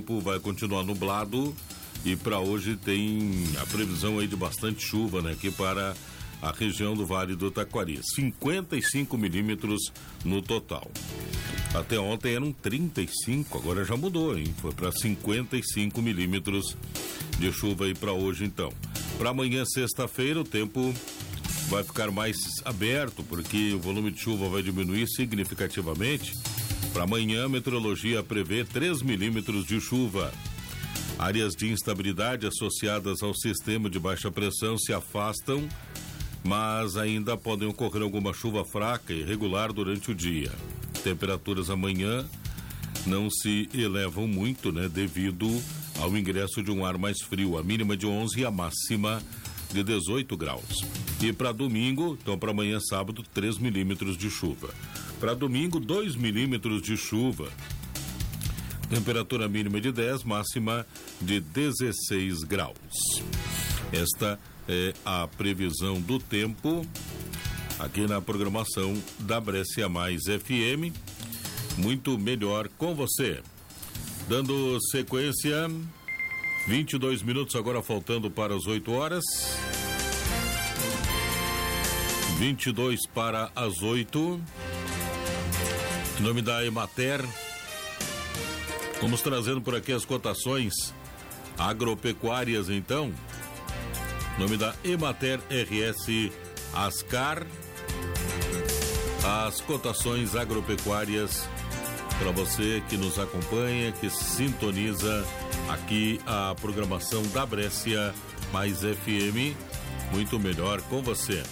tempo vai continuar nublado e para hoje tem a previsão aí de bastante chuva, né? Aqui para a região do Vale do Taquari. 55 milímetros no total. Até ontem eram 35, agora já mudou, hein? Foi para 55 milímetros de chuva aí para hoje, então. Para amanhã, sexta-feira, o tempo vai ficar mais aberto, porque o volume de chuva vai diminuir significativamente. Para amanhã, a meteorologia prevê 3 milímetros de chuva. Áreas de instabilidade associadas ao sistema de baixa pressão se afastam, mas ainda podem ocorrer alguma chuva fraca e irregular durante o dia. Temperaturas amanhã não se elevam muito, né? Devido ao ingresso de um ar mais frio, a mínima de 11 e a máxima de 18 graus. E para domingo, então para amanhã sábado, 3 milímetros de chuva. Para domingo, 2 milímetros de chuva. Temperatura mínima de 10, máxima de 16 graus. Esta é a previsão do tempo aqui na programação da Brescia Mais FM. Muito melhor com você. Dando sequência, 22 minutos agora faltando para as 8 horas. 22 para as 8. Em nome da Emater, vamos trazendo por aqui as cotações agropecuárias, então. Em nome da Emater RS Ascar, as cotações agropecuárias para você que nos acompanha, que sintoniza aqui a programação da Brescia Mais FM. Muito melhor com você.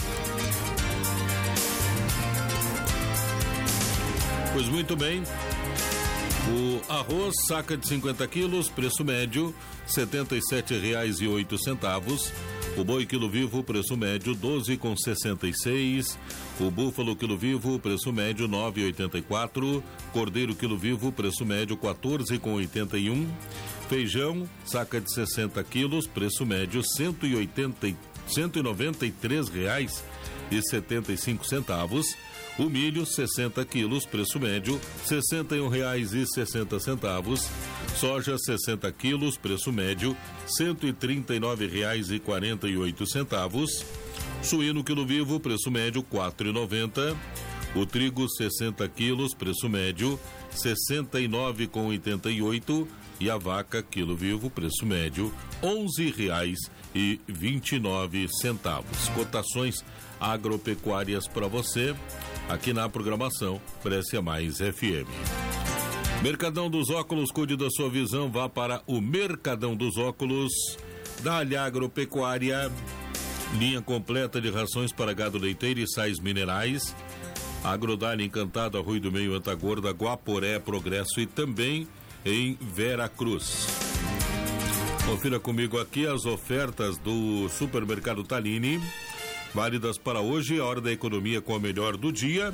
Pois muito bem, o arroz, saca de 50 quilos, preço médio R$ 77,08. O boi quilo vivo, preço médio R$ 12,66. O búfalo quilo vivo, preço médio R$ 9,84. Cordeiro quilo vivo, preço médio R$ 14,81. Feijão, saca de 60 quilos, preço médio R$ 193,75. O milho, 60 quilos, preço médio R$ 61,60. Soja, 60 quilos, preço médio R$ 139,48. Suíno quilo vivo, preço médio R$ 4,90. O trigo, 60 quilos, preço médio R$ 69,88. E a vaca quilo vivo, preço médio R$ 11,29. Cotações agropecuárias para você aqui na programação Brescia Mais FM. Mercadão dos Óculos, cuide da sua visão, vá para o Mercadão dos Óculos da Alha Agropecuária. Linha completa de rações para gado leiteiro e sais minerais. Agrodália Encantado, Arroio do Meio, Antagorda, Guaporé, Progresso e também em Vera Cruz. Confira comigo aqui as ofertas do Supermercado Tallini, válidas para hoje, a hora da economia com a melhor do dia.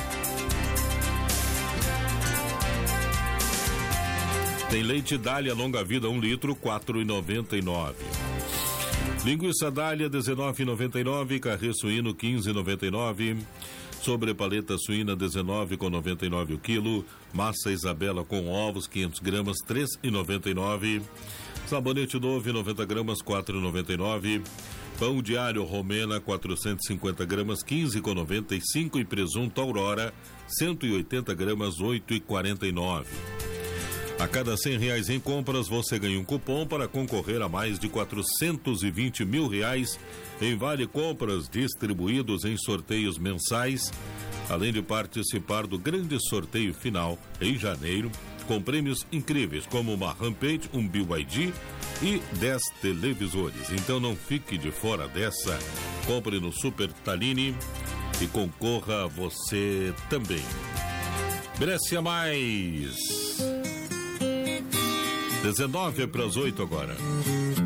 Tem leite Dália longa vida 1 litro, R$ 4,99. Linguiça Dália, R$ 19,99. Carré suíno, R$ 15,99. Sobrepaleta suína, R$ 19,99 o quilo. Massa Isabela com ovos, 500 gramas, R$ 3,99. Sabonete Dove, 90 gramas, R$ 4,99. Pão diário Romena, 450 gramas, R$ 15,95. E presunto Aurora, 180 gramas, R$ 8,49. A cada R$100 em compras, você ganha um cupom para concorrer a mais de R$420 mil em vale compras distribuídos em sorteios mensais, além de participar do grande sorteio final em janeiro, com prêmios incríveis como uma Rampage, um BYD e 10 televisores. Então não fique de fora dessa. Compre no Super Tallini e concorra você também. Brescia Mais. 19 para as 8 agora.